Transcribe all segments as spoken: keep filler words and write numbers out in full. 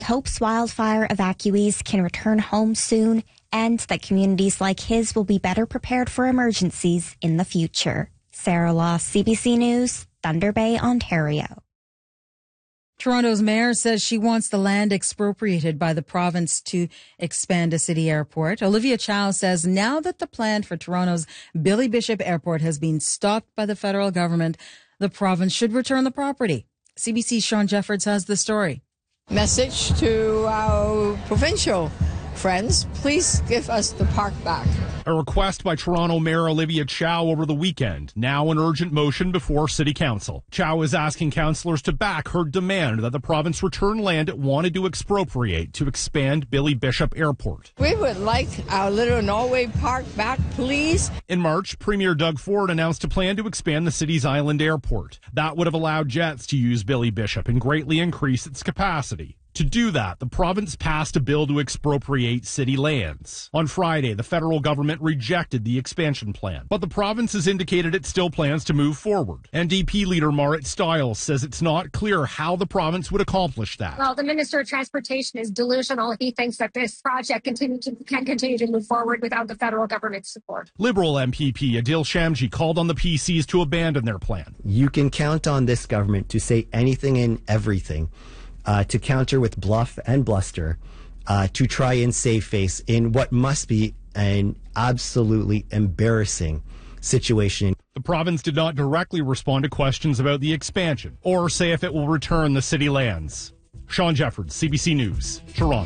hopes wildfire evacuees can return home soon and that communities like his will be better prepared for emergencies in the future. Sarah Law, C B C News, Thunder Bay, Ontario. Toronto's mayor says she wants the land expropriated by the province to expand a city airport. Olivia Chow says now that the plan for Toronto's Billy Bishop Airport has been stopped by the federal government, the province should return the property. C B C's Sean Jeffords has the story. Message to our provincial friends, please give us the park back. A request by Toronto Mayor Olivia Chow over the weekend, now an urgent motion before City Council. Chow is asking councillors to back her demand that the province return land it wanted to expropriate to expand Billy Bishop Airport. We would like our little Norway Park back, please. In March, Premier Doug Ford announced a plan to expand the city's island airport. That would have allowed jets to use Billy Bishop and greatly increase its capacity. To do that, the province passed a bill to expropriate city lands. On Friday, the federal government rejected the expansion plan, but the province has indicated it still plans to move forward. N D P leader Marit Stiles says it's not clear how the province would accomplish that. Well, the Minister of Transportation is delusional. He thinks that this project continue to, can continue to move forward without the federal government's support. Liberal M P P Adil Shamji called on the P Cs to abandon their plan. You can count on this government to say anything and everything. Uh, to counter with bluff and bluster, uh, to try and save face in what must be an absolutely embarrassing situation. The province did not directly respond to questions about the expansion or say if it will return the city lands. Sean Jeffords, C B C News, Toronto.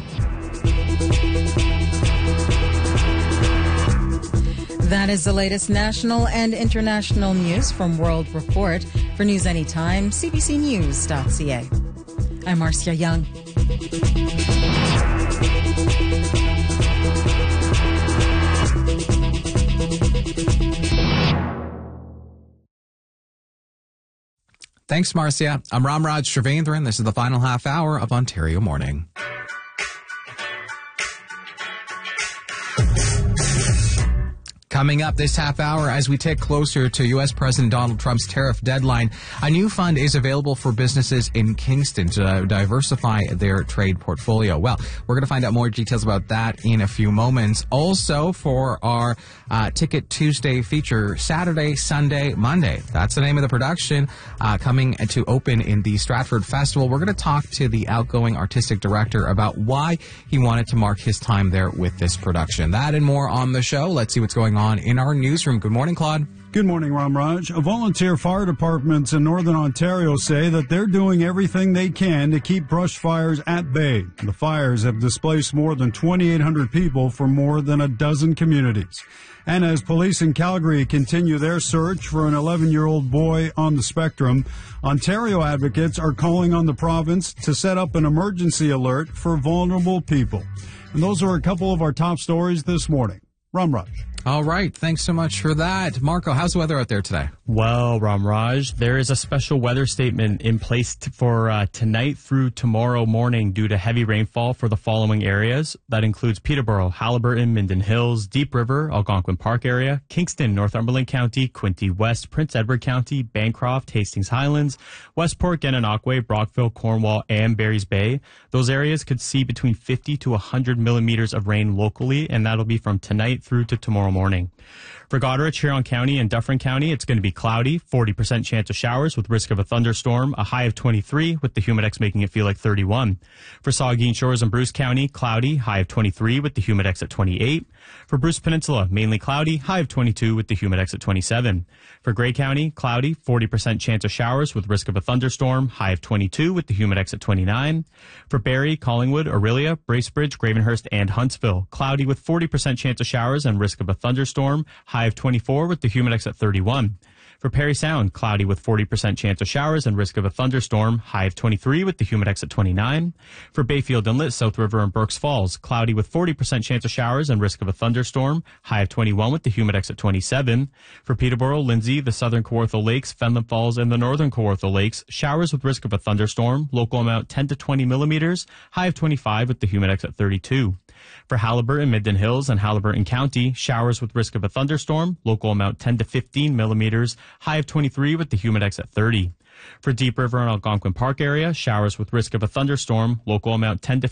That is the latest national and international news from World Report. For News Anytime, c b c news dot c a. I'm Marcia Young. Thanks, Marcia. I'm Ramraj Shrivendran. This is the final half hour of Ontario Morning. Coming up this half hour, as we take closer to U S. President Donald Trump's tariff deadline, a new fund is available for businesses in Kingston to diversify their trade portfolio. Well, we're going to find out more details about that in a few moments. Also, for our uh, Ticket Tuesday feature, Saturday, Sunday, Monday. That's the name of the production uh, coming to open in the Stratford Festival. We're going to talk to the outgoing artistic director about why he wanted to mark his time there with this production. That and more on the show. Let's see what's going on in our newsroom. Good morning, Claude. Good morning, Ramraj. Volunteer fire departments in Northern Ontario say that they're doing everything they can to keep brush fires at bay. The fires have displaced more than twenty-eight hundred people from more than a dozen communities. And as police in Calgary continue their search for an eleven-year-old boy on the spectrum, Ontario advocates are calling on the province to set up an emergency alert for vulnerable people. And those are a couple of our top stories this morning. Ramraj. All right. Thanks so much for that. Marco, how's the weather out there today? Well, Ramraj, there is a special weather statement in place t- for uh, tonight through tomorrow morning due to heavy rainfall for the following areas. That includes Peterborough, Haliburton, Minden Hills, Deep River, Algonquin Park area, Kingston, Northumberland County, Quinte West, Prince Edward County, Bancroft, Hastings Highlands, Westport, Gananoque, Brockville, Cornwall, and Barry's Bay. Those areas could see between fifty to one hundred millimeters of rain locally, and that'll be from tonight through to tomorrow morning. For Goderich, Huron County, and Dufferin County, it's going to be cloudy, forty percent chance of showers with risk of a thunderstorm, a high of twenty-three, with the humidex making it feel like thirty-one. For Saugeen Shores and Bruce County, cloudy, high of twenty-three, with the humidex at twenty-eight. For Bruce Peninsula, mainly cloudy, high of twenty-two, with the humidex at twenty-seven. For Grey County, cloudy, forty percent chance of showers with risk of a thunderstorm, high of twenty-two, with the humidex at twenty-nine. For Barrie, Collingwood, Orillia, Bracebridge, Gravenhurst, and Huntsville, cloudy with forty percent chance of showers and risk of a thunderstorm, high of twenty-four, with the humidex at thirty-one. For Parry Sound, cloudy with forty percent chance of showers and risk of a thunderstorm, high of twenty-three, with the humidex at twenty-nine. For Bayfield Inlet, South River, and Berks Falls, cloudy with forty percent chance of showers and risk of a thunderstorm, high of twenty-one, with the humidex at twenty-seven. For Peterborough, Lindsay, the Southern Kawartha Lakes, Fenland Falls, and the Northern Kawartha Lakes, showers with risk of a thunderstorm, local amount ten to twenty millimeters, high of twenty-five, with the humidex at thirty-two. For Haliburton, Minden Hills, and Haliburton County, showers with risk of a thunderstorm, local amount ten to fifteen millimeters, high of twenty-three, with the humidex at thirty. For Deep River and Algonquin Park area, showers with risk of a thunderstorm, local amount ten to